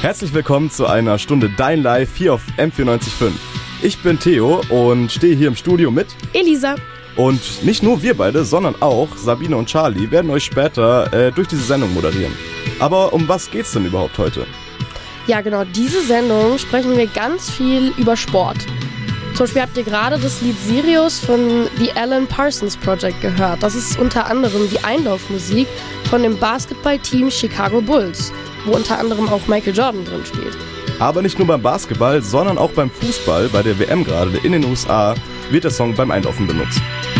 Herzlich willkommen zu einer Stunde Dein Live hier auf M94.5. Ich bin Theo und stehe hier im Studio mit Elisa. Und nicht nur wir beide, sondern auch Sabine und Charlie werden euch später durch diese Sendung moderieren. Aber um was geht's denn überhaupt heute? Ja, genau, diese Sendung sprechen wir ganz viel über Sport. Zum Beispiel habt ihr gerade das Lied Sirius von The Alan Parsons Project gehört. Das ist unter anderem die Einlaufmusik von dem Basketballteam Chicago Bulls, wo unter anderem auch Michael Jordan drin spielt. Aber nicht nur beim Basketball, sondern auch beim Fußball, bei der WM gerade in den USA, wird der Song beim Einlaufen benutzt.